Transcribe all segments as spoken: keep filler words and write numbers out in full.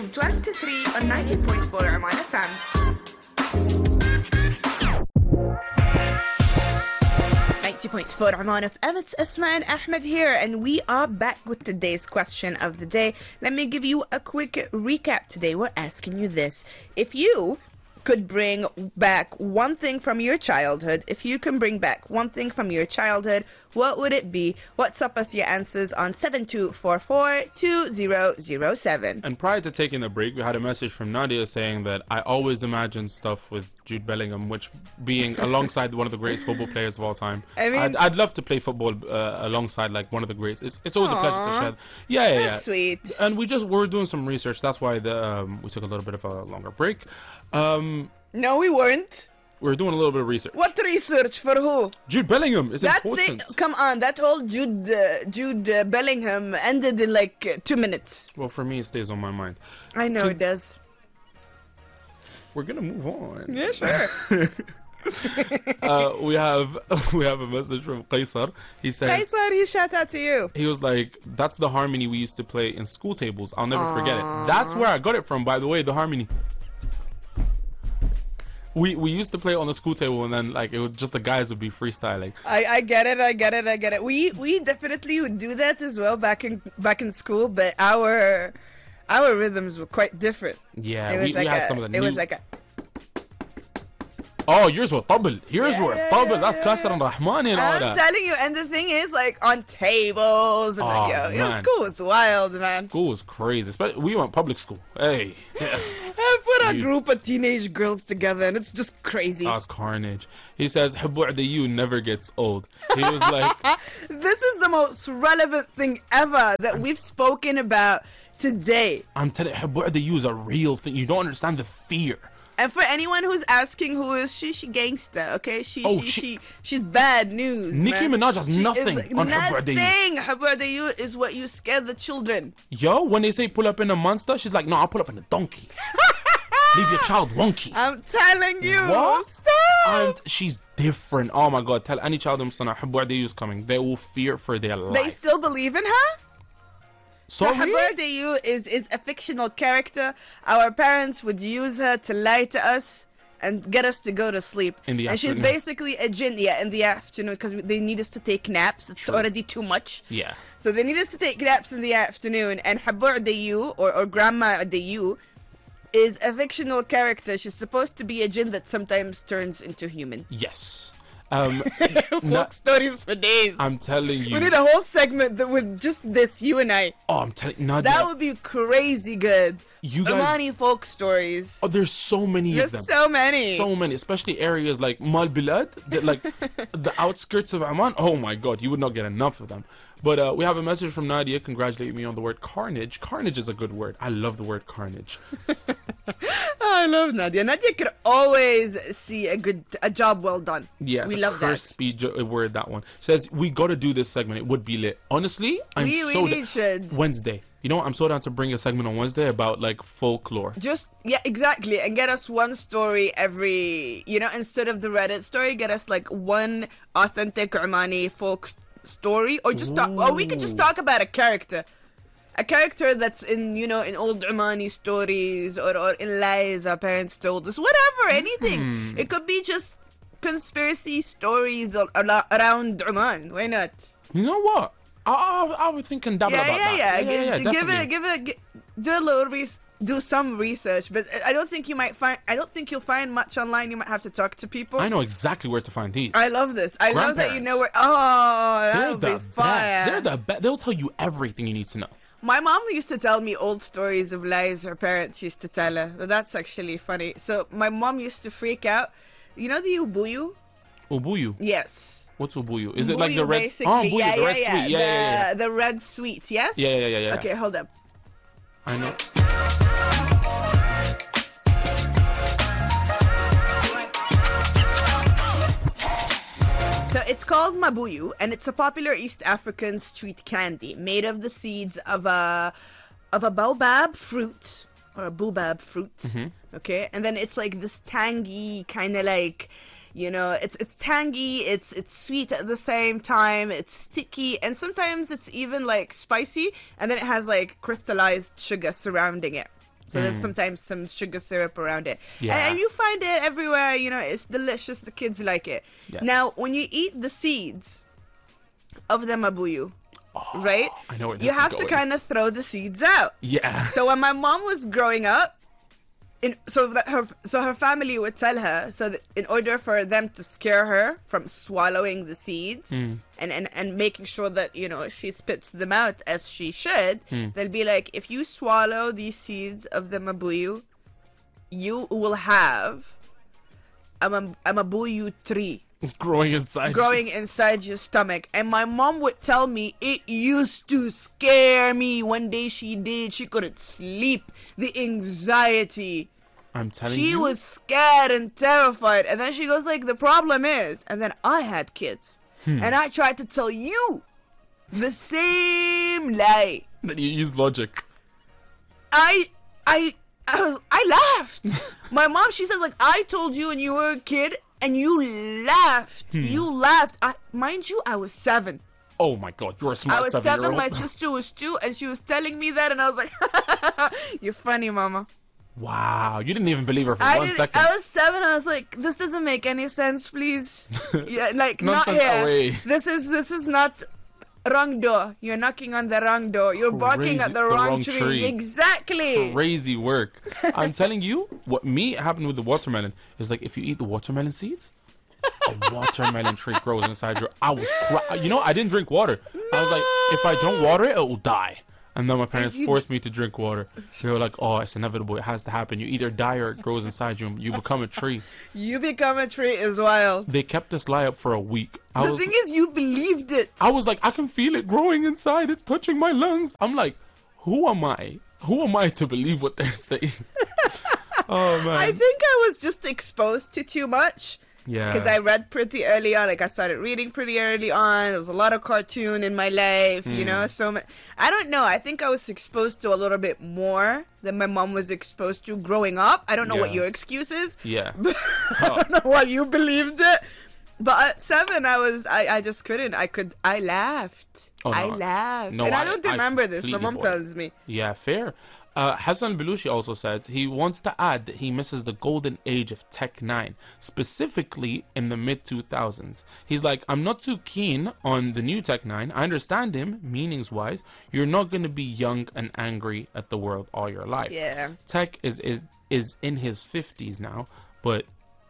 from twelve to three on ninety point four Oman F M. ninety point four Oman F M, it's Asma and Ahmed here, and we are back with today's question of the day. Let me give you a quick recap today. We're asking you this. If you could bring back one thing from your childhood, if you can bring back one thing from your childhood, what would it be? WhatsApp us your answers on seven two four four two zero zero seven. And prior to taking the break, we had a message from Nadia saying that I always imagine stuff with Jude Bellingham, which being alongside one of the greatest football players of all time. I mean, I'd, I'd love to play football uh, alongside like one of the greats. It's, it's always Aww, a pleasure to share. Yeah, yeah, yeah. That's sweet. And we just we're doing some research. That's why the um, we took a little bit of a longer break. Um, no, we weren't. We were doing a little bit of research. What research for who? Jude Bellingham is That important. thing, come on, that whole Jude uh, Jude uh, Bellingham ended in like uh, two minutes. Well, for me, it stays on my mind. I know Could- it does. We're gonna move on. Yeah, sure. uh, we have we have a message from Qaisar. He says, Kaisar, he shout out to you. he was like, that's the harmony we used to play in school tables. I'll never forget it. That's where I got it from, by the way, the harmony. We we used to play on the school table, and then like it would just the guys would be freestyling. I, I get it, I get it, I get it. We we definitely would do that as well back in back in school, but our our rhythms were quite different. Yeah, It we, was we like had a, some of the it new. was like a Oh, yours were double. Yours Yeah, were yeah, double. yeah, That's yeah, Qasr and Rahmani and all I'm that. telling you, and the thing is, like on tables and Oh, like, yo, yo, man. school was wild, man. School was crazy. Especially, we went public school. Hey, I put a You- group of teenage girls together, and it's just crazy. that was carnage. He says, "Hubbu you never gets old." He was like, This is the most relevant thing ever that we've spoken about today. "I'm telling you, Hubbu you is a real thing. You don't understand the fear." And for anyone who's asking who is she, she gangster, okay? She, Oh, she, she- she, she's bad news. Nicki man. Minaj has She nothing is, on Hubbu Adayu. Nothing. Hubbu Adayu is what you scare the children. Yo, when they say pull up in a monster, she's like, "No, I'll pull up in a donkey." Leave your child wonky. I'm telling you. What? Stop. And she's different. Oh my god, tell any child in Sana, Hubbu Adayu is coming. They will fear for their life. They still believe in her? So Sorry? Hubbu Adayu is, is a fictional character. Our parents would use her to lie to us and get us to go to sleep. In the and she's afternoon. basically a jinn, yeah, in the afternoon, because they need us to take naps. It's True. already too much. Yeah. So they need us to take naps in the afternoon. And Hubbu Adayu, or, or Grandma Adayu, is a fictional character. She's supposed to be a jinn that sometimes turns into human. Yes. Um, Folk na- stories for days. I'm telling you. we need a whole segment that with just this, you and I. oh, I'm telling you. Nadia, That would be crazy good. You guys- Omani folk stories. oh, there's so many There's of them. so many. So many, especially areas like Mal Bilad, that, like the outskirts of Amman. Oh my god, you would not get enough of them. But uh, we have a message from Nadia congratulating me on the word carnage. Carnage is a good word. I love the word carnage. I love Nadia. Nadia could always see a good, a job well done. Yeah, we it's love a that. crispy jo- word, that one. She says, we got to do this segment. It would be lit. Honestly, I'm We so really da- should. Wednesday. You know what? I'm so down to bring a segment on Wednesday about like folklore. Just, yeah, exactly. And get us one story every, you know, instead of the Reddit story, get us like one authentic Omani folk s- story. Or just talk, or we could just talk about a character. A character that's in, you know, in old Omani stories or, or in lies our parents told us. Whatever, anything. Hmm. It could be just conspiracy stories ar- ar- around Oman. Why not? You know what? I, I, I was thinking double Yeah, about yeah, that. yeah. yeah, yeah, G- give definitely. it, give it, gi- do a little res- do some research. But I don't think you might find. I don't think you'll find much online. You might have to talk to people. I know exactly where to find these. I love this. I love that you Grandparents. know where. Oh, that They're would the be best. fire. They're the best. They'll tell you everything you need to know. My mom used to tell me old stories of lies her parents used to tell her. But that's actually funny. So my mom used to freak out. You know the ubuyu? Ubuyu. Yes. What's ubuyu? Is it like Ubuyu, the red? basically. Oh, ubuyu, yeah, the red yeah, sweet. Yeah, the, yeah, yeah, yeah. The red sweet. Yes. Yeah, yeah, yeah, yeah. Okay, hold up. I know. So it's called mabuyu, and it's a popular East African street candy made of the seeds of a of a baobab fruit or a boobab fruit. Mm-hmm. Okay, and then it's like this tangy kind of like, you know, it's it's tangy, it's it's sweet at the same time, it's sticky, and sometimes it's even like spicy, and then it has like crystallized sugar surrounding it. So there's sometimes some sugar syrup around it. Yeah. And, and you find it everywhere, you know, it's delicious. The kids like it. Yes. Now, when you eat the seeds of the mabuyu, Oh, right? I know where this You is have to going. kind of throw the seeds out. Yeah. So when my mom was growing up, in, so that her so her family would tell her, so that in order for them to scare her from swallowing the seeds Mm. and, and, and making sure that, you know, she spits them out as she should, Mm. they'll be like, if you swallow these seeds of the mabuyu, you will have a, ma- a mabuyu tree growing inside. growing inside your stomach. And my mom would tell me it used to scare me. One day she did. She couldn't sleep. The anxiety. I'm telling She you. was scared and terrified. And then she goes like, the problem is, and then I had kids. Hmm. And I tried to tell you the same lie. That you use logic. I, I, I was, I laughed. My mom, she said like, I told you when you were a kid and you laughed. Hmm. You laughed. I, mind you, I was seven. Oh my god, you're a smart I was seven, seven-year-old. my sister was two, and she was telling me that, and I was like, you're funny, mama. Wow, you didn't even believe her for I, one didn't- second. I was seven, I was like, this doesn't make any sense, please. Yeah, like, not Nonsense here. away. This is, this is not wrong door. You're knocking on the wrong door. You're barking Crazy- at the, the wrong, wrong tree. tree. Exactly. Crazy work. I'm telling you, what me happened with the watermelon is like if you eat the watermelon seeds, a watermelon tree grows inside your. I was, cry- you know, I didn't drink water. I was like, if I don't water it, it will die. And then my parents you forced me to drink water. They were like, "Oh, it's inevitable. It has to happen. You either die or it grows inside you, and you become a tree." You become a tree as wild. They kept this lie up for a week. I The was, thing is, you believed it. I was like, I can feel it growing inside. It's touching my lungs. I'm like, who am I? Who am I to believe what they're saying? Oh man. I think I was just exposed to too much. Yeah. Because I read pretty early on. Like, I started reading pretty early on. There was a lot of cartoon in my life, you know? So, ma- I don't know. I think I was exposed to a little bit more than my mom was exposed to growing up. I don't know what Yeah. your excuse is. Yeah. I don't know why you believed it. But at seven, I was, I, I just couldn't. I could, I laughed. Oh, no. I laughed. No, and I, I- don't I remember this. My completely mom bought it. tells me. Yeah, fair. Uh, Hassan Belushi also says he wants to add that he misses the golden age of Tech nine, specifically in the mid two thousands. He's like, I'm not too keen on the new Tech nine. I understand him, meanings-wise. You're not going to be young and angry at the world all your life. Yeah. Tech is, is, is in his fifties now, but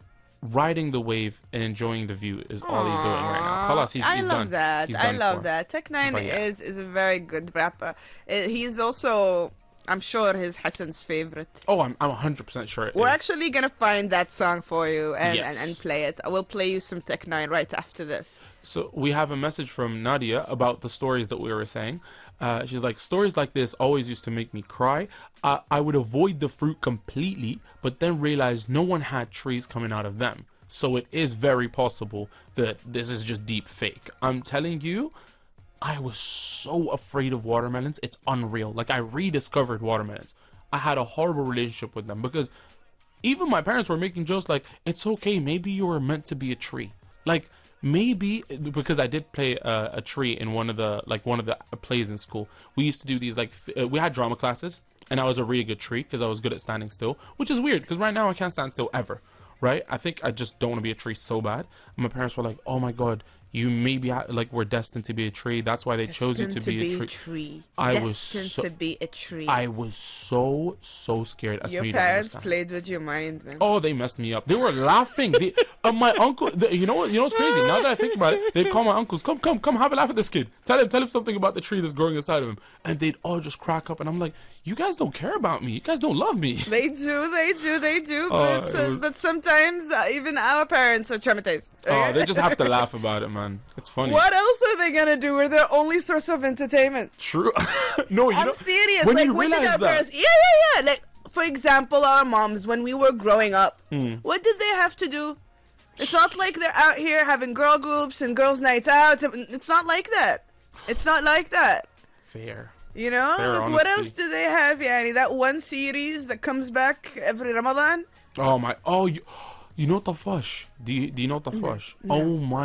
riding the wave and enjoying the view is all he's doing right now. Khalas, he's, I he's love done. that. He's I done love for. that. Tech Nine But yeah. is is a very good rapper. Uh, he's also, I'm sure, his Hassan's favorite. Oh, I'm, I'm one hundred percent sure it We're is. actually gonna find that song for you and, Yes. and, and play it. I will play you some Tech Nine right after this. So we have a message from Nadia about the stories that we were saying. Uh, she's like, stories like this always used to make me cry. Uh, I would avoid the fruit completely, but then realize no one had trees coming out of them. So it is very possible that this is just deep fake. I'm telling you, I was so afraid of watermelons. It's unreal. Like, I rediscovered watermelons. I had a horrible relationship with them because even my parents were making jokes like, it's okay, maybe you were meant to be a tree. Like, maybe, because I did play a, a tree in one of the, like, one of the plays in school. We used to do these, like, th- uh, we had drama classes, and I was a really good tree because I was good at standing still, which is weird because right now I can't stand still ever. Right? I think I just don't want to be a tree so bad. And my parents were like, oh my God, you maybe, ha- like, we're destined to be a tree. That's why they chose you to, Destined be, a tree. tree. I was Destined so- to be a tree. I was so, so scared. As Your me parents to understand. played with your mind, man. Oh, they messed me up. They were laughing. They, uh, my uncle, the, you know what? You know what's crazy? Now that I think about it, they'd call my uncles, come, come, come, have a laugh at this kid. Tell him, tell him something about the tree that's growing inside of him. And they'd all just crack up. And I'm like, you guys don't care about me. You guys don't love me. They do, they do, they do. Oh, but, it uh, was- but sometimes uh, even our parents are traumatized. Oh, they just have to laugh about it, man. It's funny. What else are they gonna do? We're their only source of entertainment. True. No, you I'm know, serious. When like, you what did realize our that, parents? Yeah, yeah, yeah. Like, for example, our moms, when we were growing up, Hmm. what did they have to do? It's not like they're out here having girl groups and girls' nights out. It's not like that. It's not like that. fair. You know? Fair Like, what honesty. else do they have, Yani? That one series that comes back every Ramadan? Oh my! Oh, you, you know Tafash? Do you do you know Tafash? Oh my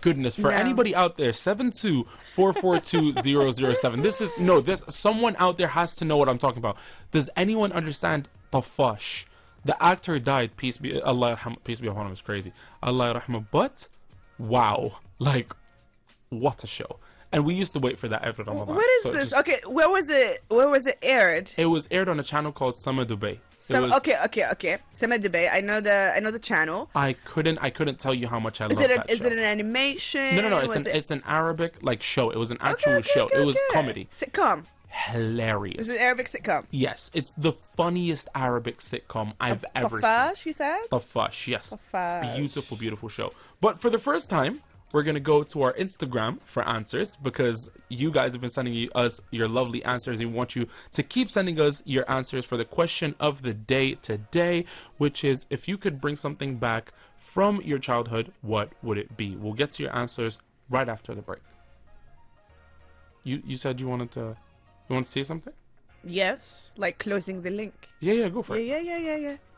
goodness. For No. anybody out there, seven two four four two zero zero seven. This is, no, this, someone out there has to know what I'm talking about. Does anyone understand Tafash? The actor died, peace be, Allah yarham, peace be upon him, it's crazy. Allah yarham, but, wow. Like, what a show. And we used to wait for that every Ramadan. What is So it this? just- Okay, where was it? Where was it aired? It was aired on a channel called Sama Dubai. It Some, was, okay, okay, okay. Sama Dubai. I know the I know the channel. I couldn't I couldn't tell you how much I Is love it that a, is show. it an animation? no, no, no. It's Was an it- it's an Arabic like show. It was an Okay, actual okay, show. okay, It was okay. comedy. Sitcom. Hilarious. It's an Arabic sitcom. Yes, it's the funniest Arabic sitcom I've ever seen. Tafash, you said? Tafash, yes. Tafash. Beautiful, beautiful show. But for the first time, we're going to go to our Instagram for answers because you guys have been sending you- us your lovely answers and we want you to keep sending us your answers for the question of the day today, which is if you could bring something back from your childhood, what would it be? We'll get to your answers right after the break. You you said you wanted to you want to say something? Yes. Like closing the link. Yeah, yeah, go for Yeah, it. yeah, yeah, yeah, yeah.